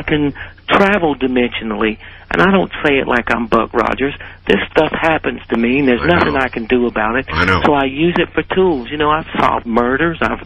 can travel dimensionally. And I don't say it like I'm Buck Rogers. This stuff happens to me, and there's nothing I can do about it. I know. So I use it for tools. You know, I've solved murders. I've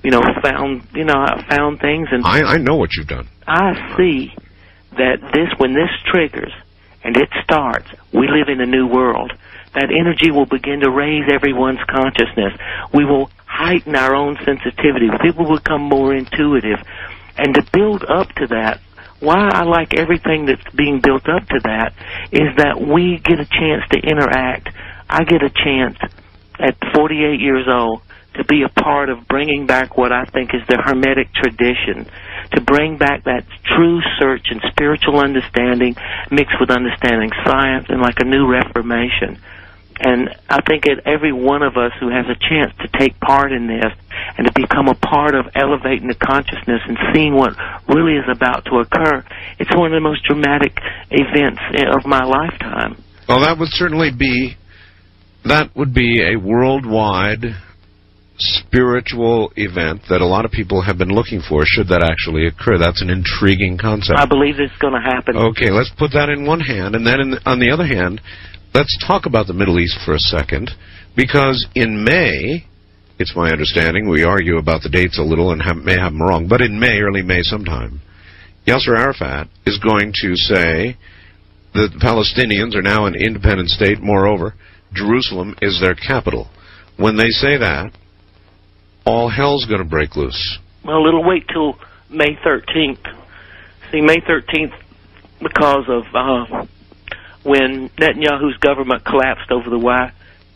found things. And I know what you've done. I see that when this triggers and it starts, we live in a new world. That energy will begin to raise everyone's consciousness. We will heighten our own sensitivity. People will become more intuitive. And to build up to that, why I like everything that's being built up to that is that we get a chance to interact. I get a chance at 48 years old to be a part of bringing back what I think is the Hermetic tradition, to bring back that true search and spiritual understanding mixed with understanding science and like a new reformation. And I think that every one of us who has a chance to take part in this and to become a part of elevating the consciousness and seeing what really is about to occur, it's one of the most dramatic events of my lifetime. Well, that would certainly be, that would be a worldwide spiritual event that a lot of people have been looking for, should that actually occur. That's an intriguing concept. I believe it's going to happen. Okay, let's put that in one hand, and then on the other hand, let's talk about the Middle East for a second, because in May, it's my understanding, we argue about the dates a little and may have them wrong, but in May, early May sometime, Yasser Arafat is going to say that the Palestinians are now an independent state. Moreover, Jerusalem is their capital. When they say that, all hell's going to break loose. Well, it'll wait till May 13th. See, May 13th, because of when Netanyahu's government collapsed over the Y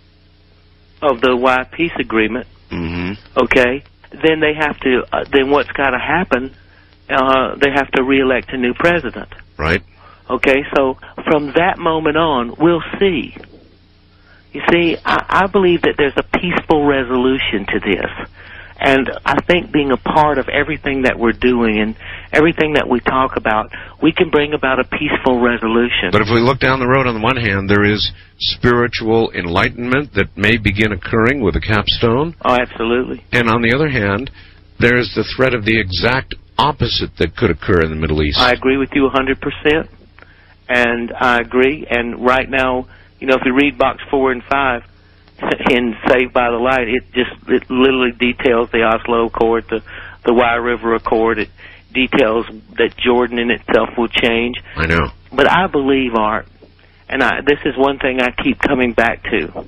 peace agreement, okay, then they have to, then what's got to happen, they have to re-elect a new president. Right. Okay, so from that moment on, we'll see. You see, I believe that there's a peaceful resolution to this. And I think being a part of everything that we're doing and everything that we talk about, we can bring about a peaceful resolution. But if we look down the road, on the one hand, there is spiritual enlightenment that may begin occurring with a capstone. Oh, absolutely. And on the other hand, there is the threat of the exact opposite that could occur in the Middle East. I agree with you 100%. And I agree. And right now, you know, if you read Box 4 and 5, in Saved by the Light, it literally details the Oslo Accord, the Wye River Accord. It details that Jordan in itself will change. I know. But I believe, Art, and this is one thing I keep coming back to.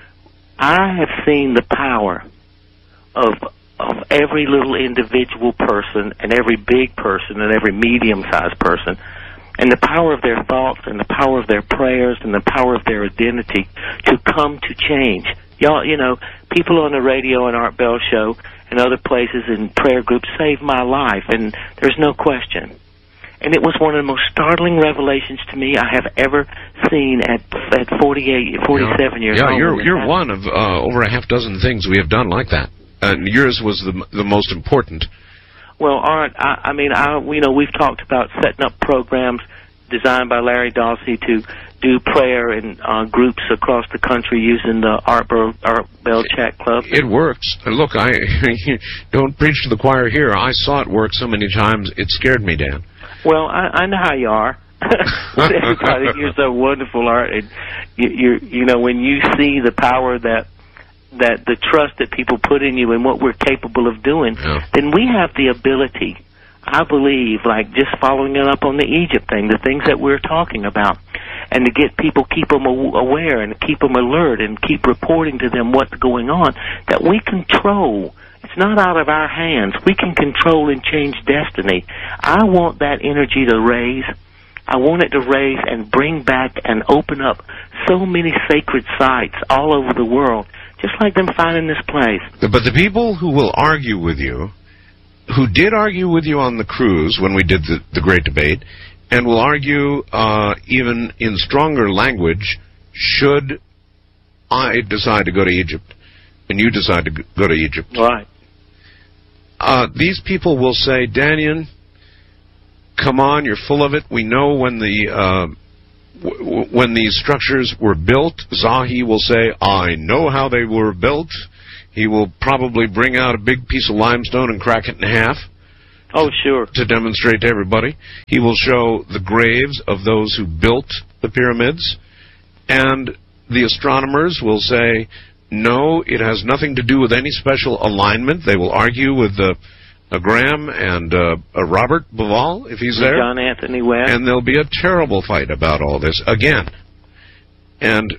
I have seen the power of every little individual person and every big person and every medium-sized person, and the power of their thoughts and the power of their prayers and the power of their identity to come to change. Y'all, you know, people on the radio and Art Bell Show and other places in prayer groups saved my life, and there's no question. And it was one of the most startling revelations to me I have ever seen at 47 years old. Yeah, you're one of over a half dozen things we have done like that. Yours was the most important. Well, Art, I mean, we've talked about setting up programs designed by Larry Dawsey to do prayer in groups across the country using the Art Bell Chat Club. It works. Look, I don't preach to the choir here. I saw it work so many times, it scared me, Dan. Well, I know how you are. You're so wonderful, Art. And you know, when you see the power that the trust that people put in you and what we're capable of doing, then we have the ability, I believe, like just following it up on the Egypt thing, the things that we're talking about, and to get people, keep them aware and keep them alert and keep reporting to them what's going on, that we control. It's not out of our hands. We can control and change destiny. I want that energy to raise. I want it to raise and bring back and open up so many sacred sites all over the world, just like them finding this place. But the people who will argue with you, who did argue with you on the cruise when we did the great debate, and will argue even in stronger language, should I decide to go to Egypt and you decide to go to Egypt. Right. These people will say, Daniel, come on, you're full of it. We know when these structures were built. Zahi will say, I know how they were built. He will probably bring out a big piece of limestone and crack it in half. Oh, sure. To demonstrate to everybody. He will show the graves of those who built the pyramids, and the astronomers will say, no, it has nothing to do with any special alignment. They will argue with Graham and Robert Bauval, if he's there. John Anthony West. And there'll be a terrible fight about all this again. And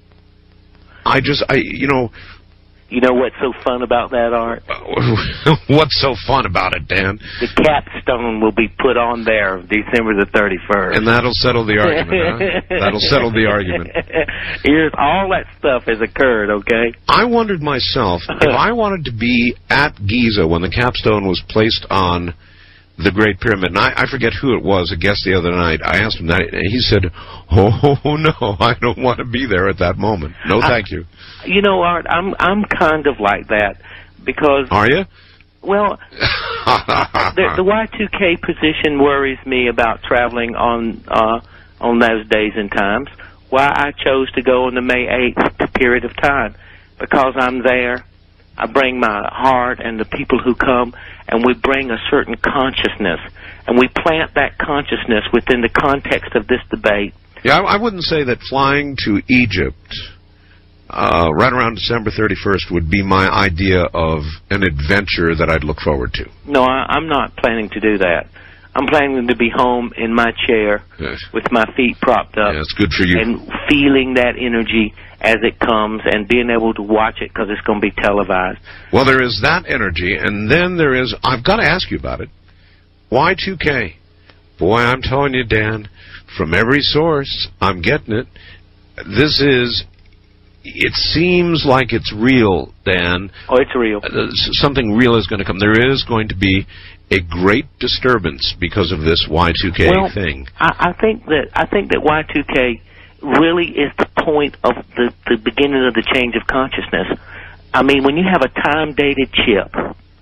You know what's so fun about that, Art? What's so fun about it, Dan? The capstone will be put on there December the 31st. And that'll settle the argument, huh? That'll settle the argument. Here's all that stuff has occurred, okay? I wondered myself, if I wanted to be at Giza when the capstone was placed on the Great Pyramid, and I forget who it was, a guest the other night, I asked him that, and he said, oh, no, I don't want to be there at that moment. No, thank you. You know, Art, I'm kind of like that, because... Are you? Well, the Y2K position worries me about traveling on those days and times. Why I chose to go on the May 8th period of time, because I'm there. I bring my heart and the people who come, and we bring a certain consciousness, and we plant that consciousness within the context of this debate. Yeah, I wouldn't say that flying to Egypt right around December 31st would be my idea of an adventure that I'd look forward to. No, I'm not planning to do that. I'm planning to be home in my chair with my feet propped up. Yeah, it's good for you. And feeling that energy as it comes and being able to watch it because it's going to be televised. Well, there is that energy, and then there is, I've got to ask you about it, Y2K. Boy, I'm telling you, Dan, from every source, I'm getting it. It seems like it's real, Dan. Oh, it's real. Something real is going to come. There is going to be a great disturbance because of this Y2K thing. I think that Y2K really is the point of the beginning of the change of consciousness. I mean, when you have a time-dated chip,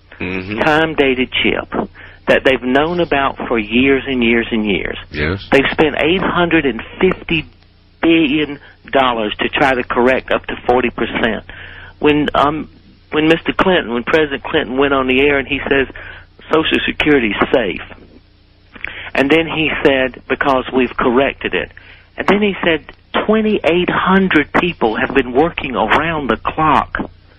that they've known about for years and years and years. Yes. They've spent $850 billion to try to correct up to 40%. When President Clinton went on the air and he says Social Security's safe, and then he said because we've corrected it, and then he said 2,800 people have been working around the clock,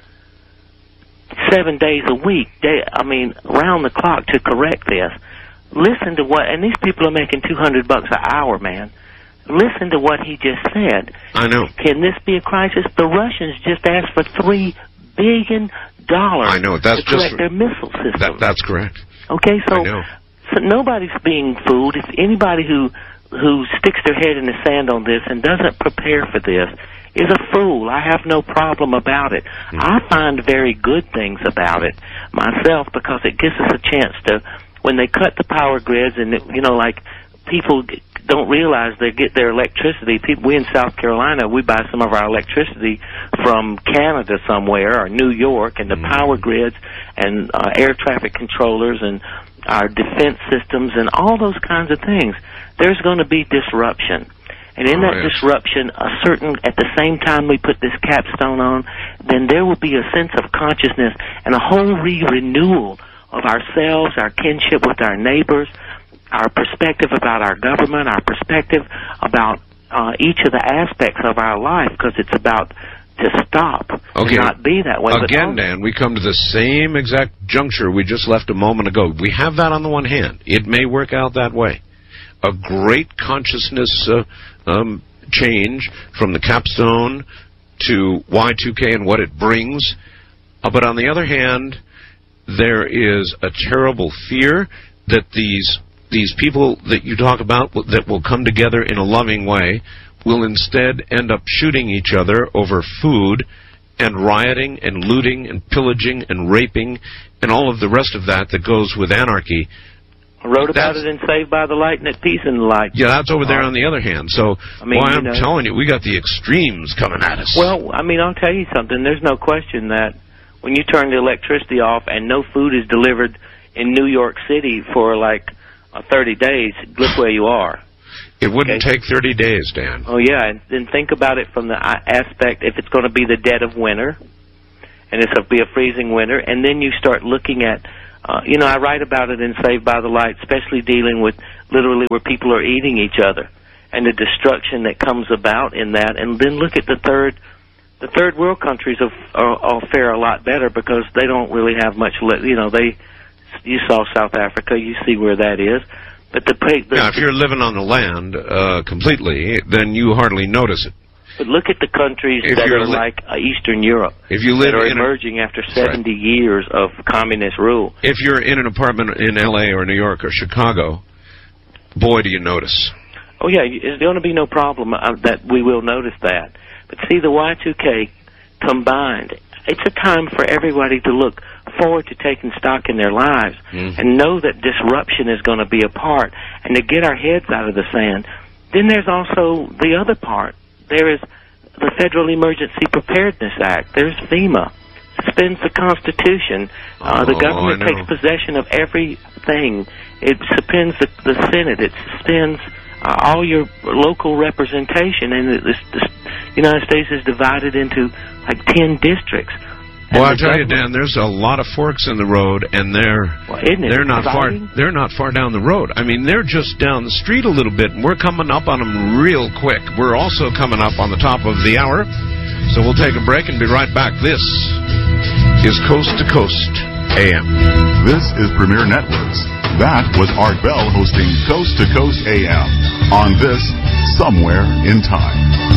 7 days a week. Around the clock to correct this. Listen to what, and these people are making $200 an hour, man. Listen to what he just said. I know. Can this be a crisis? The Russians just asked for $3 billion I know. That's to correct their missile system. That's correct. Okay, I know. So nobody's being fooled. If anybody who sticks their head in the sand on this and doesn't prepare for this is a fool. I have no problem about it. I find very good things about it myself because it gives us a chance to, when they cut the power grids and, people don't realize they get their electricity. We in South Carolina, we buy some of our electricity from Canada somewhere or New York, and the power grids and air traffic controllers and our defense systems and all those kinds of things. There's going to be disruption. And in that disruption, at the same time we put this capstone on, then there will be a sense of consciousness and a whole renewal of ourselves, our kinship with our neighbors, our perspective about our government, our perspective about each of the aspects of our life, because it's about to stop and not be that way. Again, Dan, we come to the same exact juncture we just left a moment ago. We have that on the one hand. It may work out that way. A great consciousness change from the capstone to Y2K and what it brings. But on the other hand, there is a terrible fear that these people that you talk about that will come together in a loving way will instead end up shooting each other over food and rioting and looting and pillaging and raping and all of the rest of that goes with anarchy. I wrote about it in Saved by the Light and at Peace in the Light. Yeah, that's over there on the other hand. So, I'm telling you, we got the extremes coming at us. Well, I'll tell you something. There's no question that when you turn the electricity off and no food is delivered in New York City for 30 days, look where you are. It wouldn't take 30 days, Dan. Oh, yeah, and then think about it from the aspect, if it's going to be the dead of winter, and it's going to be a freezing winter, and then you start looking at I write about it in Saved by the Light, especially dealing with literally where people are eating each other and the destruction that comes about in that. And then look at the third world countries will fare a lot better because they don't really have much. You saw South Africa, you see where that is. But if you're living on the land completely, then you hardly notice it. But look at the countries that are like Eastern Europe, if you live that are emerging after 70 years of communist rule. If you're in an apartment in L.A. or New York or Chicago, boy, do you notice. Oh, yeah, there's going to be no problem that we will notice that. But see, the Y2K combined, it's a time for everybody to look forward to taking stock in their lives and know that disruption is going to be a part and to get our heads out of the sand. Then there's also the other part. There is the Federal Emergency Preparedness Act. There's FEMA. Suspends the Constitution. The government takes possession of everything. It suspends the Senate. It suspends all your local representation. And the United States is divided into like 10 districts. Well, I tell you, Dan, there's a lot of forks in the road, and they're not far. They're not far down the road. I mean, they're just down the street a little bit, and we're coming up on them real quick. We're also coming up on the top of the hour, so we'll take a break and be right back. This is Coast to Coast AM. This is Premier Networks. That was Art Bell hosting Coast to Coast AM on this Somewhere in Time.